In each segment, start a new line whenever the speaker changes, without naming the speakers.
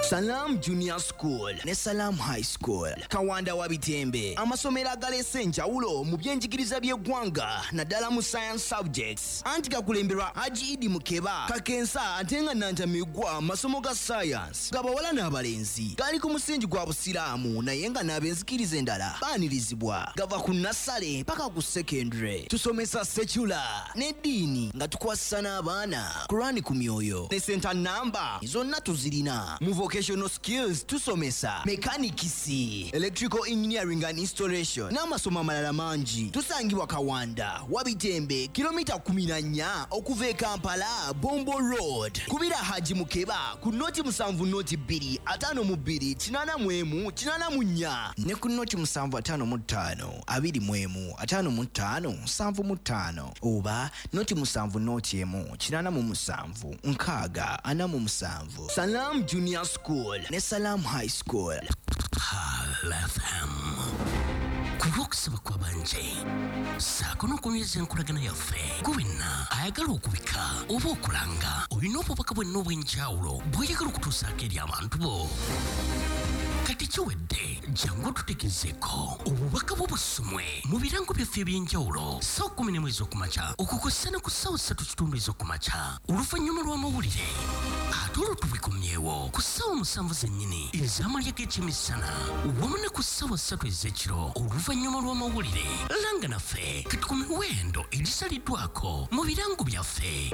Salam Junior School ne Salam High School Kawanda Wabitembe amasomero agalese enjawulo mu byenjigiriza by'eggwanga naddala mu science subjects anti gakulemberwa Haji Idi Mukeba kakensa ate nga nanjamigwa masomo ga science gabawala n'abalenzi gali ku musingi gwa busiraamu naye nga n'abenzikiriza endala baanirizibwa gava ku nasale paka ku secondary tusomesa secular n'eddiini nga tukwasa n'abaana Qur'ani ku myoyo ne center number zonna tuzirina mu vocational skills tusomesa mechanics, electrical engineering and installation n'amasomo amalala mangi tusangibwa Kawanda Wabitembe kilomita 14 okuva e Kampala Bombo Road kubira Haji Mukeba ku noti 7 noti 2 52 81 84 ne ku noti 755 21 55 75 oba noti 7 noti 1 87 nkaaga 47 Salam Junior School ne Salam High School.
FM kulokusaba kwa banje sakono kumyezi enkulagana yaffe kuwina ayagala okubika oba okulanga olina obubaka bwenna obw'enjawulo bw'oyagala okutuusaako eri abantu bo kati kiwedde jangu tutegezeeko obubaka bw'obusumwe mu birango byaffe eby'enjawulo ssaawa 11 ez'okumakya okukozesa ne ku ssaawa 3 ez'okumakya oluvannyuma lw'amawulire ate olwo tubikomyewo ku ssaawa 7 zennyini ez'amalya g'ekyemisana wamu ne ku ssaawa 3 ez'ekiro oluvannyuma lw'amawulire langa naffe kati ku miwendo egisaliddwako mu birango byaffe.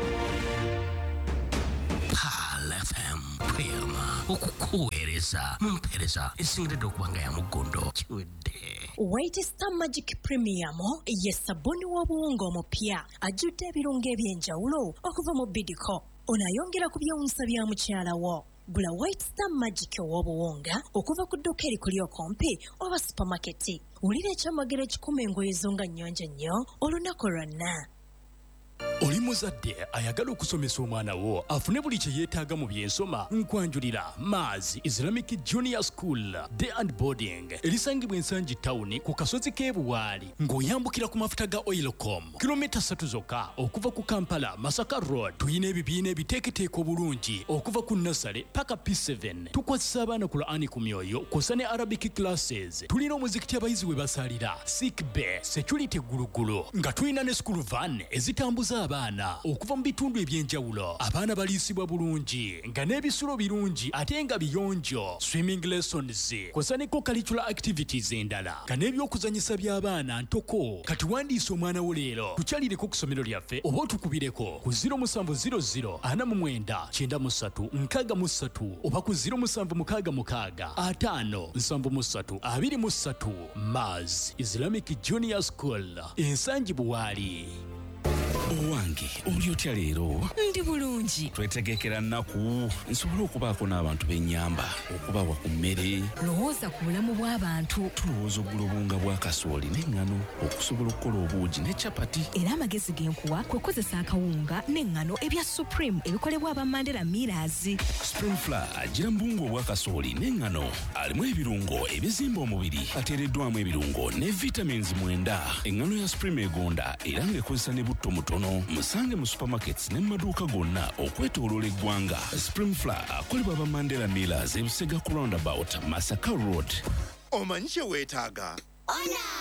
FM Prima okukuweereza mu mpeereza esingiridde okuba nga ya muggondo kiwedde.
White Star Magic Premium ye sabuni w'obuwunga omupya ajjudde ebirungo eby'enjawulo okuva mu Bidco onayongera ku byewunsa bya mukyala wo. Gula White Star Magic w'obuwunga okuva ku dduka erikuli okumpi oba supermarket. Wulira ekyamagero ekikuma engoye zo nga nnyonjo nnyo olunaku lwonna.
Oli muzadde ayagala okusomesa omwana wo afune buli kye yeetaaga mu byensoma nkwanjulira Maz Islamic Junior School Day and Boarding erisangibwa ensangi town ku kasozi k'ebuwaali ng'oyambukira ku mafuta ga Oilcom kilomita 3 zokka okuva ku Kampala Masaka Road. Tuyina ebibiina ebiteeketeeka obulungi okuva ku Nasale paka P7 tukwasisa abaana ku Qur'ani ku myoyo kw'ossa ne Arabic classes. Tulina omuzikiti abayizi we basalira sick bay security gulugulu nga tulina ne school van ezitambuza abaana okuva mu bitundu ebyenjawulo. Abaana baliisibwa bulungi nga n'ebisulo birungi ate nga biyonjo. Swimming lessons kw'ossa ne co-curricular activities endala nga n'ebyokuzanyisa by'abaana ntoko. Kati wandiisa omwana wo leero tukyalireko ku ssomero lyaffe oba otukubireko ku 0700 49 93 63 oba ku 0766 5 73 23. Maz Islamic Junior School ensangi buwaali.
Owange oli otya leero?
Ndi bulungi.
Twetegekera nnaku nsobola okubaako n'abantu b'ennyamba okubawa ku mmere.
Lowooza ku bulamu bw'abantu.
Tulowooza oggula obunga bwa kasooli n'eŋŋano okusobola okukola obuugi ne capati.
Era amagezi genkuwa kwe kukozesa akawunga n'eŋŋano ebya Supreme ebikolebwa aba Mandela Millers.
Spring Flour agira mbungu obwa kasooli n'eŋŋano alimu ebirungo ebizimba omubiri ateereddwamu ebirungo ne vitamins 9. Eŋŋano ya Supreme egonda era ng'ekozesa ne butto mutono. Musange mu supermarkets ne maduuka gonna okwetooloola eggwanga. Spring Flour akolebwa aba Mandela Millers ebusega ku roundabout Masaka Road.
Omanyi kye weetaaga?
Ona!